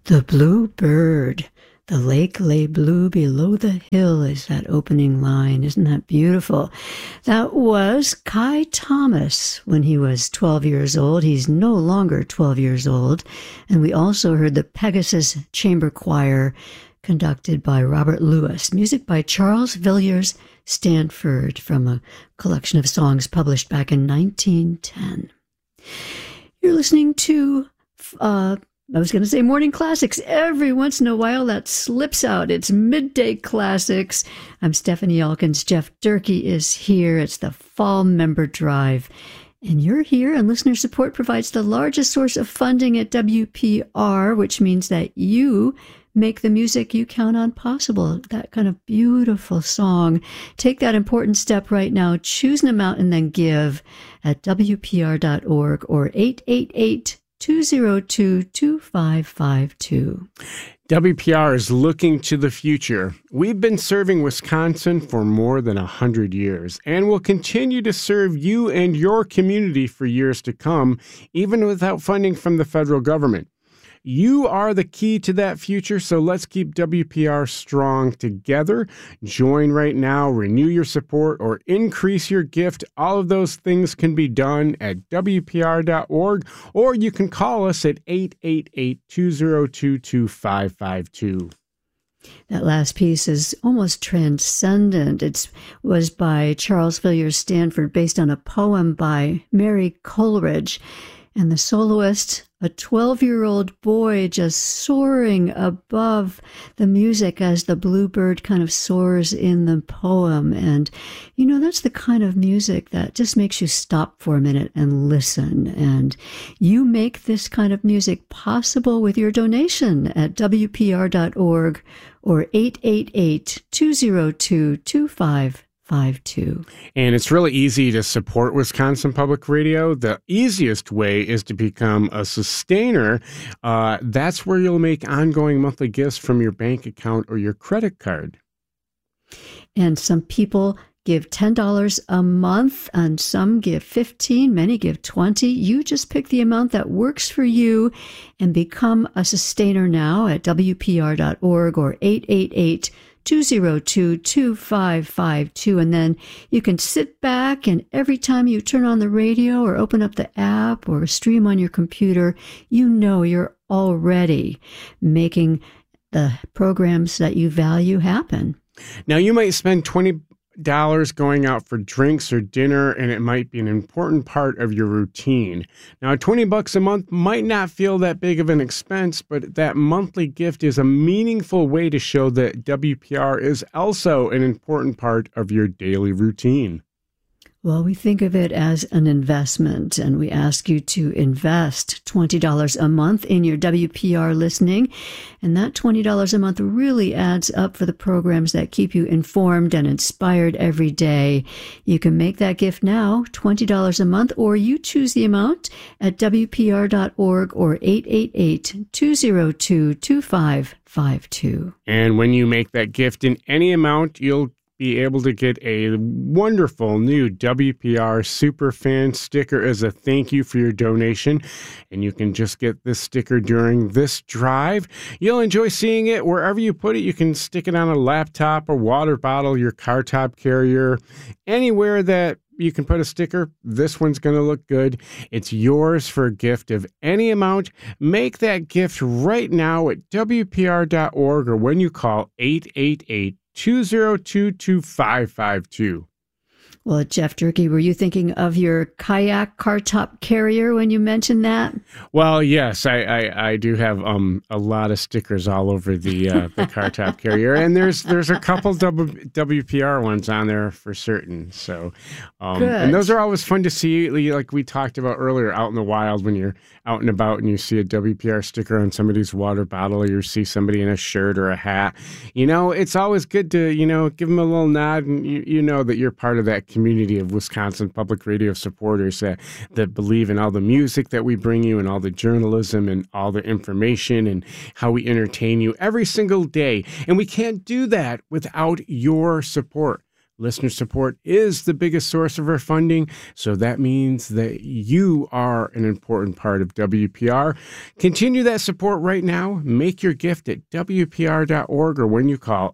The blue bird. The lake lay blue below the hill is that opening line. Isn't that beautiful? That was Kai Thomas when he was 12 years old. He's no longer 12 years old. And we also heard the Pegasus Chamber Choir conducted by Robert Lewis. Music by Charles Villiers Stanford from a collection of songs published back in 1910. You're listening to I was going to say morning classics. Every once in a while that slips out. It's midday classics. I'm Stephanie Elkins. Jeff Durkee is here. It's the Fall Member Drive. And you're here, and listener support provides the largest source of funding at WPR, which means that you make the music you count on possible. That kind of beautiful song. Take that important step right now. Choose an amount and then give at WPR.org or 888-202-2552. WPR is looking to the future. We've been serving Wisconsin for more than 100 years and will continue to serve you and your community for years to come, even without funding from the federal government. You are the key to that future, so let's keep WPR strong together. Join right now, renew your support, or increase your gift. All of those things can be done at WPR.org, or you can call us at 888-202-2552. That last piece is almost transcendent. It was by Charles Villiers Stanford, based on a poem by Mary Coleridge. And the soloist, a 12-year-old boy just soaring above the music as the bluebird kind of soars in the poem. And, you know, that's the kind of music that just makes you stop for a minute and listen. And you make this kind of music possible with your donation at WPR.org or 888-202-2552. And it's really easy to support Wisconsin Public Radio. The easiest way is to become a sustainer. That's where you'll make ongoing monthly gifts from your bank account or your credit card. And some people give $10 a month, and some give $15, many give $20. You just pick the amount that works for you and become a sustainer now at WPR.org or 888-202-2552. And then you can sit back, and every time you turn on the radio or open up the app or stream on your computer, you know you're already making the programs that you value happen. Now, you might spend $20 going out for drinks or dinner, and it might be an important part of your routine. Now, $20 a month might not feel that big of an expense, but that monthly gift is a meaningful way to show that WPR is also an important part of your daily routine. Well, we think of it as an investment, and we ask you to invest $20 a month in your WPR listening. And that $20 a month really adds up for the programs that keep you informed and inspired every day. You can make that gift now, $20 a month, or you choose the amount at WPR.org or 888-202-2552. And when you make that gift in any amount, you'll be able to get a wonderful new WPR Superfan sticker as a thank you for your donation. And you can just get this sticker during this drive. You'll enjoy seeing it wherever you put it. You can stick it on a laptop, a water bottle, your car top carrier, anywhere that you can put a sticker. This one's going to look good. It's yours for a gift of any amount. Make that gift right now at WPR.org or when you call 888-202-2552. Well, Jeff Durkee, were you thinking of your kayak car top carrier when you mentioned that? Well, yes, I do have a lot of stickers all over the car top carrier, and there's a couple WPR ones on there for certain. So, and those are always fun to see, like we talked about earlier, out in the wild when you're out and about and you see a WPR sticker on somebody's water bottle, or you see somebody in a shirt or a hat. You know, it's always good to, you know, give them a little nod, and you know that you're part of that community of Wisconsin Public Radio supporters that believe in all the music that we bring you and all the journalism and all the information and how we entertain you every single day. And we can't do that without your support. Listener support is the biggest source of our funding, so that means that you are an important part of WPR. Continue that support right now. Make your gift at WPR.org or when you call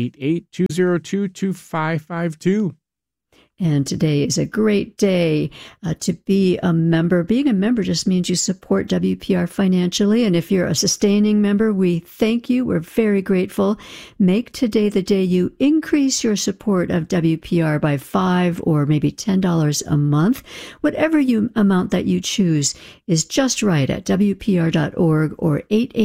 888-202-2552. And today is a great day to be a member. Being a member just means you support WPR financially. And if you're a sustaining member, we thank you. We're very grateful. Make today the day you increase your support of WPR by $5 or maybe $10 a month. Whatever amount that you choose is just right at WPR.org or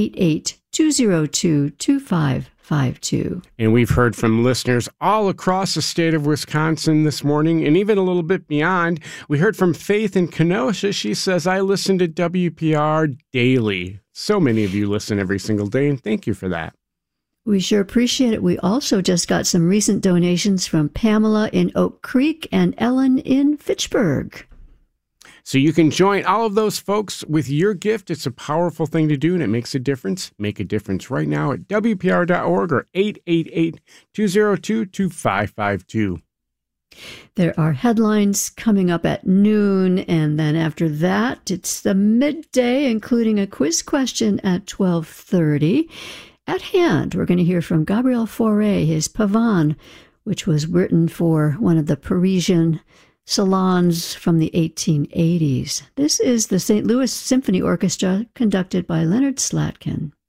888-202-2552. And we've heard from listeners all across the state of Wisconsin this morning, and even a little bit beyond. We heard from Faith in Kenosha. She says, I listen to WPR daily. So many of you listen every single day, and thank you for that. We sure appreciate it. We also just got some recent donations from Pamela in Oak Creek and Ellen in Fitchburg. So you can join all of those folks with your gift. It's a powerful thing to do, and it makes a difference. Make a difference right now at WPR.org or 888-202-2552. There are headlines coming up at noon, and then after that, it's the midday, including a quiz question at 12:30. At hand, we're going to hear from Gabriel Fauré, his Pavane, which was written for one of the Parisian salons from the 1880s. This is the St. Louis Symphony Orchestra, conducted by Leonard Slatkin.